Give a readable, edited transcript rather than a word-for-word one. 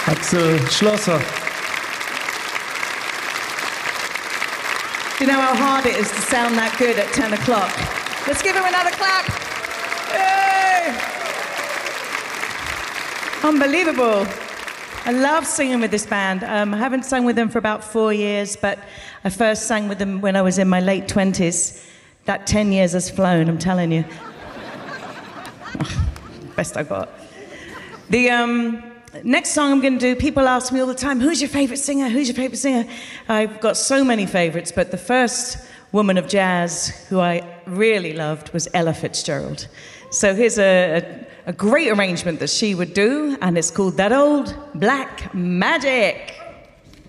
Axel Schlosser. Do you know how hard it is to sound that good at 10 o'clock? Let's give him another clap. Yay! Unbelievable. I love singing with this band. I haven't sung with them for about 4 years, but I first sang with them when I was in my late 20s. That 10 years has flown, I'm telling you. Best I got. The next song I'm going to do, people ask me all the time, who's your favourite singer? Who's your favourite singer? I've got so many favourites, but the first woman of jazz who I really loved was Ella Fitzgerald. So here's a great arrangement that she would do, and it's called That Old Black Magic.